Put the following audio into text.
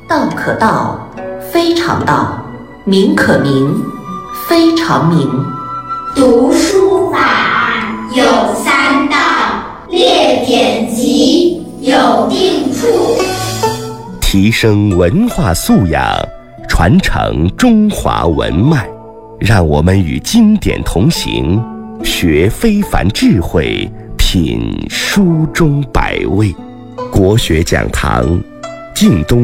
道可道，非常道；名可名，非常名。 读书法有三到，列典籍有定处。 提升文化素养，传承中华文脉，让我们与经典同行，学非凡智慧，品书中百味。国学讲堂，晋东